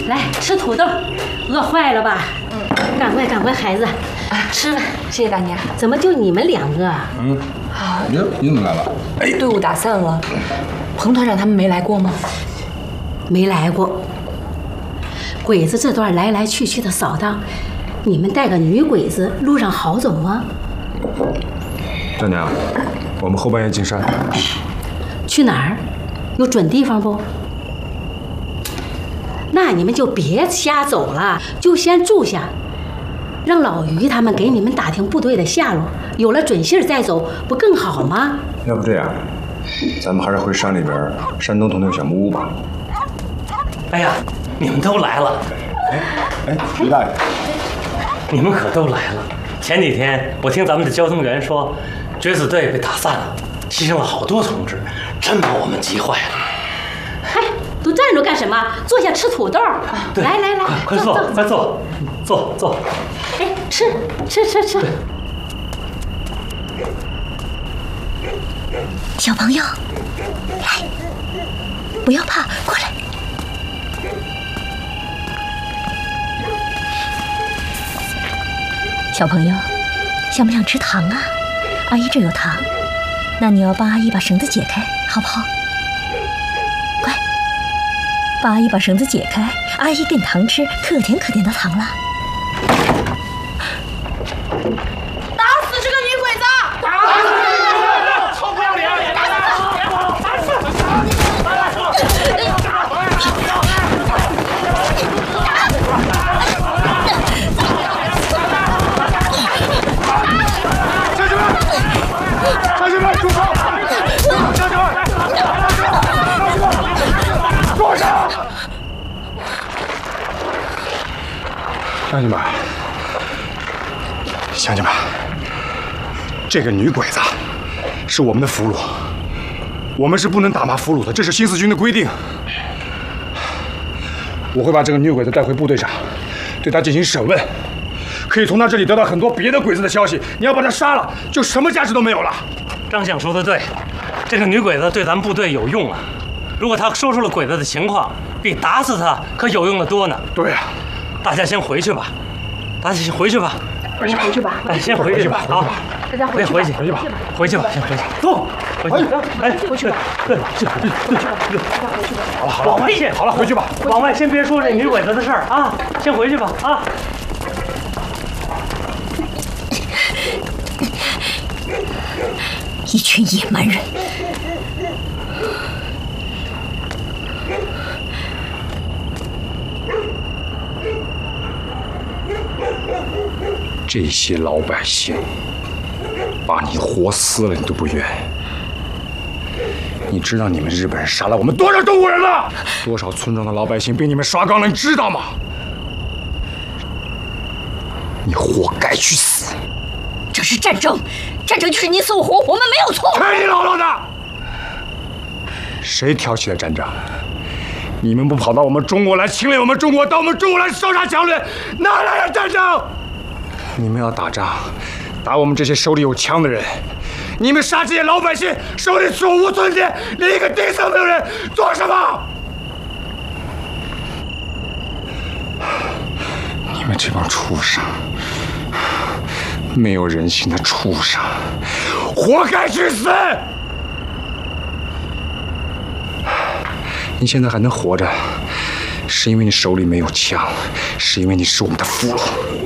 来吃土豆，饿坏了吧？赶快，孩子，吃吧。 谢谢大娘。 怎么就你们两个？ 哟，你怎么来了？ 队伍打散了，彭团长他们没来过吗？ 没来过。鬼子这段来来去去的扫荡，你们带个女鬼子，路上好走吗？ 丈娘，我们后半夜进山。 去哪儿？有准地方不？那你们就别瞎走了，就先住下，让老于他们给你们打听部队的下落，有了准信再走，不更好吗？ 要不这样，咱们还是回山里边山东头那个小木屋吧。 哎呀，你们都来了！ 于大爷， 你们可都来了。前几天我听咱们的交通员说，决死队被打散了，牺牲了好多同志，真把我们急坏了。 嗨，都站着干什么？坐下吃土豆。来， 快坐，快坐。 哎，吃。 小朋友，来，不要怕，过来。小朋友，想不想吃糖啊？阿姨这有糖，那你要帮阿姨把绳子解开，好不好？快，帮阿姨把绳子解开，阿姨给你糖吃，可甜可甜的糖了。 打死这个女鬼子！ 打死！臭不要脸！ 战士们，住手！战士们，住手！乡亲们，这个女鬼子是我们的俘虏，我们是不能打骂俘虏的，这是新四军的规定。我会把这个女鬼子带回部队上，对她进行审问，可以从她这里得到很多别的鬼子的消息。你要把她杀了，就什么价值都没有了。 张相说的对，这个女鬼子对咱们部队有用啊。如果她说出了鬼子的情况，比打死她可有用的多呢。 对呀， 大家先回去吧， 大家回去吧。 哎，先回去吧。好， 大家回去吧，先回去。走，回去。哎， 回去吧。 对， 好了， 往外先， 好了，回去吧。 往外先别说这女鬼子的事儿啊，先回去吧啊。 一群野蛮人！ 这些老百姓把你活撕了，你都不怨。你知道你们日本人杀了我们多少中国人了？多少村庄的老百姓被你们刷光了，你知道吗？你活该去死！ 这是战争，战争就是你死我活，我们没有错。 去你姥姥的！谁挑起了战争？你们不跑到我们中国来侵略我们中国，到我们中国来烧杀抢掠，哪来的战争？你们要打仗，打我们这些手里有枪的人。你们杀这些老百姓，手里手无寸铁，连一个钉子都没有人，做什么？你们这帮畜生，没有人性的畜生，活该去死！你现在还能活着，是因为你手里没有枪，是因为你是我们的俘虏。